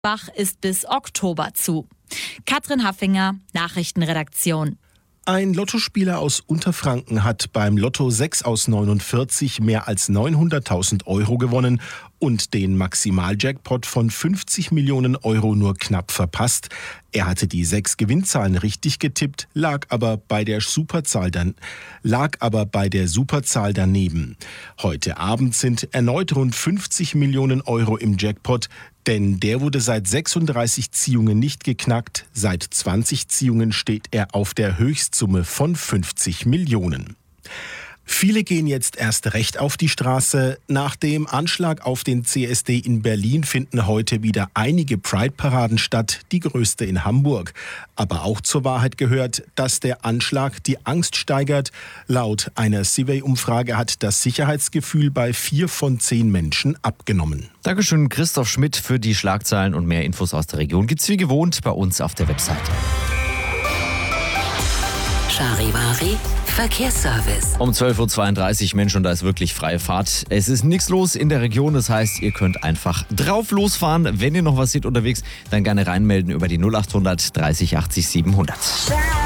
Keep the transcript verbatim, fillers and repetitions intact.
Bach ist bis Oktober zu. Katrin Haffinger, Nachrichtenredaktion. Ein Lottospieler aus Unterfranken hat beim Lotto sechs aus neunundvierzig mehr als neunhunderttausend Euro gewonnen und den Maximaljackpot von fünfzig Millionen Euro nur knapp verpasst. Er hatte die sechs Gewinnzahlen richtig getippt, lag aber bei der Superzahl dann, lag aber bei der Superzahl daneben. Heute Abend sind erneut rund fünfzig Millionen Euro im Jackpot, denn der wurde seit sechsunddreißig Ziehungen nicht geknackt. Seit zwanzig Ziehungen steht er auf der Höchstsumme von fünfzig Millionen. Viele gehen jetzt erst recht auf die Straße. Nach dem Anschlag auf den C S D in Berlin finden heute wieder einige Pride-Paraden statt, die größte in Hamburg. Aber auch zur Wahrheit gehört, dass der Anschlag die Angst steigert. Laut einer Survey-Umfrage hat das Sicherheitsgefühl bei vier von zehn Menschen abgenommen. Dankeschön, Christoph Schmidt, für die Schlagzeilen und mehr Infos aus der Region gibt's wie gewohnt bei uns auf der Webseite. Charivari Verkehrsservice. Um zwölf Uhr zweiunddreißig, Mensch, und da ist wirklich freie Fahrt. Es ist nichts los in der Region, das heißt, ihr könnt einfach drauf losfahren. Wenn ihr noch was seht unterwegs, dann gerne reinmelden über die null acht hundert dreißig achtzig siebenhundert.